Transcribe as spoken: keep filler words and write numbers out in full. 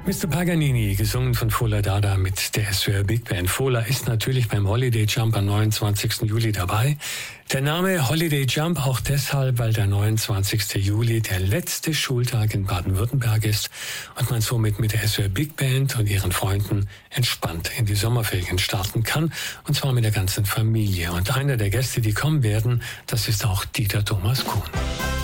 Mister Paganini, gesungen von Fola Dada mit der S W R Big Band. Fola ist natürlich beim Holiday Jump am neunundzwanzigsten Juli dabei. Der Name Holiday Jump auch deshalb, weil der neunundzwanzigste Juli der letzte Schultag in Baden-Württemberg ist und man somit mit der S W R Big Band und ihren Freunden entspannt in die Sommerferien starten kann, und zwar mit der ganzen Familie. Und einer der Gäste, die kommen werden, das ist auch Dieter Thomas Kuhn.